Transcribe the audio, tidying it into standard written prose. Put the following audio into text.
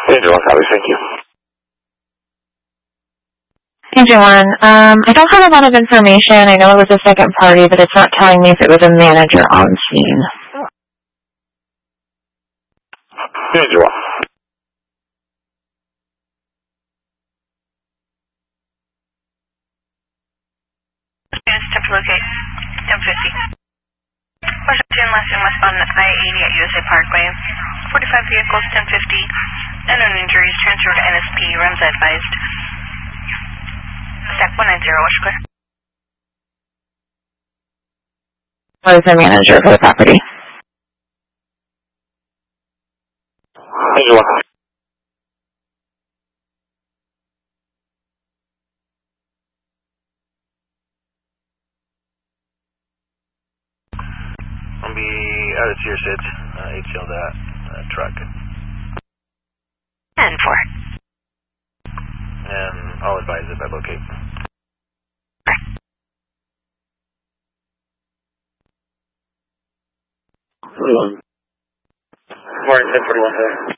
Angel One, copy, thank you. Angel One, I don't have a lot of information. I know it was a second party, but it's not telling me if it was a manager on scene. Angel One. Step to locate. 1050. Washington, last and westbound I-80 at USA Parkway. 45 vehicles, 1050. Unknown injuries, transferred to NSP. Runs advised. Stack 190, what's clear? Was the manager for the property? Angel One. I'll be out of tier 6, HL that truck. 10-4. And I'll advise if I locate. Morning, 1041.